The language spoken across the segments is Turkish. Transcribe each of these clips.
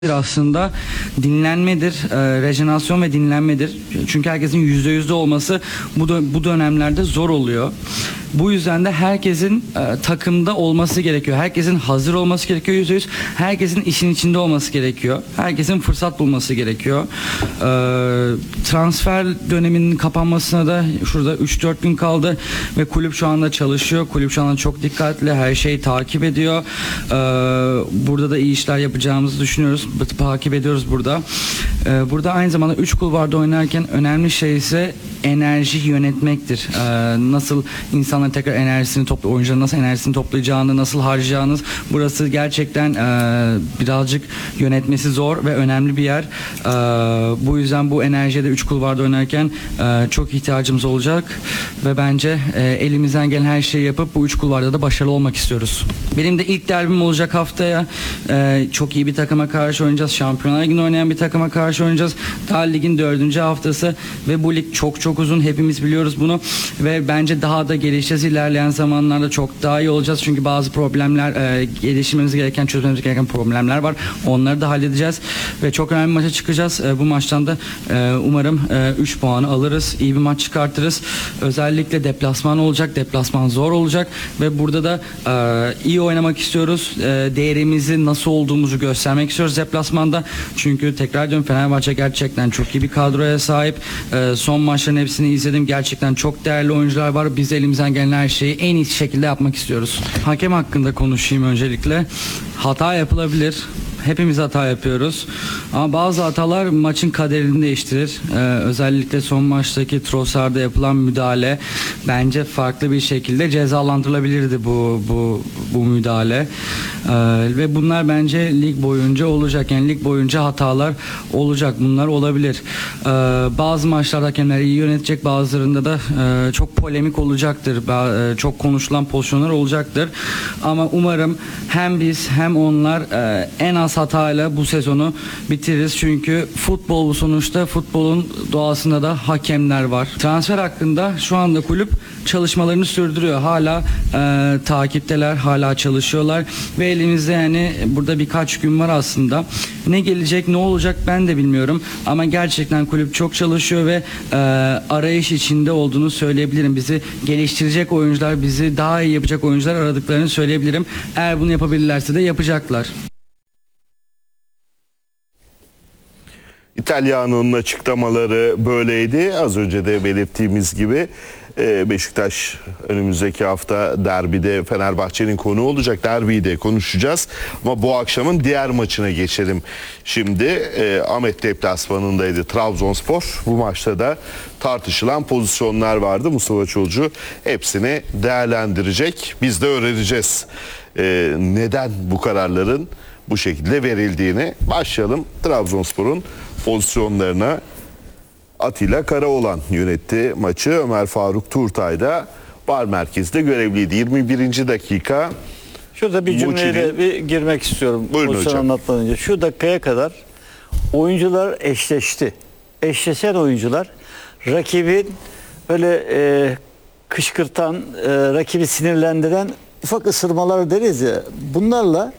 aslında dinlenmedir, rejenerasyon ve dinlenmedir. Çünkü herkesin %100'de olması bu dönemlerde zor oluyor. Bu yüzden de herkesin takımda olması gerekiyor. Herkesin hazır olması gerekiyor %100. Herkesin işin içinde olması gerekiyor. Herkesin fırsat bulması gerekiyor. Transfer döneminin kapanmasına da şurada 3-4 gün kaldı ve kulüp şu anda çalışıyor. Kulüp şu anda çok dikkatli, her şeyi takip ediyor. Burada da iyi işler yapacağımızı düşünüyoruz. Takip ediyoruz burada. Burada aynı zamanda 3 kulvarda oynarken önemli şey ise enerji yönetmektir. Nasıl insanların tekrar enerjisini oyuncuların nasıl enerjisini toplayacağını, nasıl harcayacağınız, burası gerçekten birazcık yönetmesi zor ve önemli bir yer. Bu yüzden bu enerjiye de 3 kulvarda oynarken çok ihtiyacımız olacak ve bence elimizden gelen her şeyi yapıp bu 3 kulvarda da başarılı olmak istiyoruz. Benim de ilk derbim olacak haftaya. Çok iyi bir takıma karşı oynayacağız. Şampiyonlar Ligi'nde oynayan bir takıma karşı oynayacağız. Daha ligin 4. haftası ve bu lig çok uzun. Hepimiz biliyoruz bunu ve bence daha da gelişeceğiz. İlerleyen zamanlarda çok daha iyi olacağız. Çünkü bazı problemler, gelişmemiz gereken, çözmemiz gereken problemler var. Onları da halledeceğiz ve çok önemli bir maça çıkacağız. Bu maçtan da umarım 3 puanı alırız. İyi bir maç çıkartırız. Özellikle deplasman olacak. Deplasman zor olacak ve burada da iyi oynamak istiyoruz. Değerimizi nasıl olduğumuzu göstermek istiyoruz deplasmanda. Çünkü tekrar diyorum, Fenerbahçe gerçekten çok iyi bir kadroya sahip. Son maçların hepsini izledim. Gerçekten çok değerli oyuncular var. Biz elimizden gelen her şeyi en iyi şekilde yapmak istiyoruz. Hakem hakkında konuşayım öncelikle. Hata yapılabilir. Hepimiz hata yapıyoruz. Ama bazı hatalar maçın kaderini değiştirir. Özellikle son maçtaki Trossard'a yapılan müdahale bence farklı bir şekilde cezalandırılabilirdi bu müdahale. Ve bunlar bence lig boyunca olacak. Yani lig boyunca hatalar olacak. Bunlar olabilir. Bazı maçlarda hakemler iyi yönetecek. Bazılarında da çok polemik olacaktır. Çok konuşulan pozisyonlar olacaktır. Ama umarım hem biz hem onlar en az hatayla bu sezonu bitiririz. Çünkü futbol bu sonuçta. Futbolun doğasında da hakemler var. Transfer hakkında şu anda kulüp çalışmalarını sürdürüyor. Hala takipteler, hala çalışıyorlar ve elimizde yani burada birkaç gün var aslında. Ne gelecek, ne olacak ben de bilmiyorum. Ama gerçekten kulüp çok çalışıyor ve arayış içinde olduğunu söyleyebilirim. Bizi geliştirecek oyuncular, bizi daha iyi yapacak oyuncular aradıklarını söyleyebilirim. Eğer bunu yapabilirlerse de yapacaklar. İtalyano'nun açıklamaları böyleydi. Az önce de belirttiğimiz gibi Beşiktaş önümüzdeki hafta derbide Fenerbahçe'nin konuğu olacak. Derbiyi de konuşacağız. Ama bu akşamın diğer maçına geçelim. Şimdi Ahmet deplasmanındaydı Trabzonspor. Bu maçta da tartışılan pozisyonlar vardı. Mustafa Çolcu hepsini değerlendirecek. Biz de öğreneceğiz neden bu kararların bu şekilde verildiğini. Başlayalım Trabzonspor'un pozisyonlarına. Atilla Karaoğlan yönetti maçı. Ömer Faruk Turtay da VAR merkezde görevliydi. 21. dakika. Şurada bir cümleyle bir girmek istiyorum. Buyurun hocam. Anlatmadan önce. Şu dakikaya kadar oyuncular eşleşti. Eşleşen oyuncular rakibin böyle kışkırtan, rakibi sinirlendiren ufak ısırmalar deriz ya. Bunlarla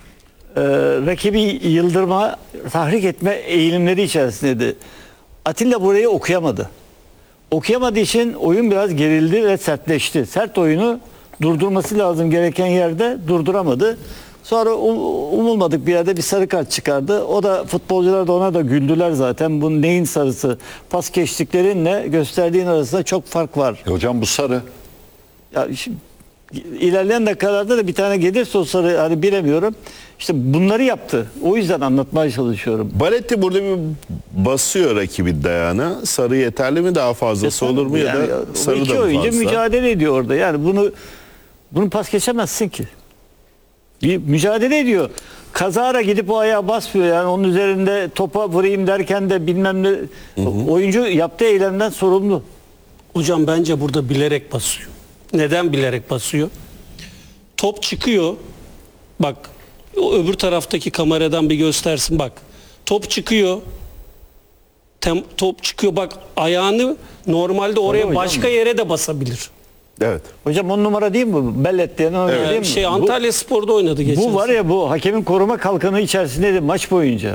rakibi yıldırma, tahrik etme eğilimleri içerisindeydi. Atilla burayı okuyamadı. Okuyamadığı için oyun biraz gerildi ve sertleşti. Sert oyunu durdurması lazım gereken yerde durduramadı. Sonra umulmadık bir yerde bir sarı kart çıkardı. O da futbolcular da ona da güldüler zaten. Bu neyin sarısı? Pas geçtiklerinle gösterdiğin arasında çok fark var. Hocam bu sarı. Ya şimdi, İlerleyen dakikalarda da bir tane gelirse o sarı hani bilemiyorum. İşte bunları yaptı. O yüzden anlatmaya çalışıyorum. Baletti burada bir basıyor rakibin dayağına. Sarı yeterli mi, daha fazlası olur mu ya da sarı iki da mı oyuncu fazla? mücadele ediyor orada. Yani bunu pas geçemezsin ki. Bir mücadele ediyor. Kazara gidip o ayağa basmıyor. Yani onun üzerinde topa vurayım derken de bilmem ne. Oyuncu yaptığı eylemden sorumlu. Hocam bence burada bilerek basıyor. Neden bilerek basıyor? Top çıkıyor. Bak o öbür taraftaki kameradan bir göstersin bak. Top çıkıyor. Top çıkıyor bak, ayağını normalde oraya başka yere de basabilir. Evet. Hocam 10 numara değil mi bu? Bellet diyen o değil mi? Antalya Spor'da oynadı geçen Bu var ya, bu hakemin koruma kalkanı içerisindeydi maç boyunca.